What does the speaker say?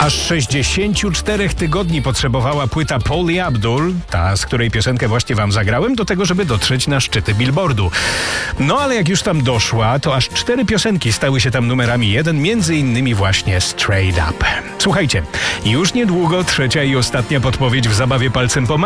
Aż 64 tygodni potrzebowała płyta Pauli Abdul, ta, z której piosenkę właśnie wam zagrałem, do tego, żeby dotrzeć na szczyty Billboardu. No ale jak już tam doszła, to aż 4 piosenki stały się tam numerami 1, między innymi właśnie Straight Up. Słuchajcie, już niedługo trzecia i ostatnia podpowiedź w zabawie palcem po